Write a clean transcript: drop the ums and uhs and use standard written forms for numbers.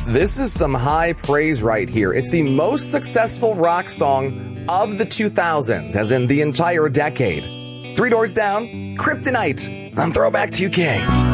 This is some high praise right here. It's the most successful rock song of the 2000s, as in the entire decade. Three Doors Down, Kryptonite on Throwback 2K.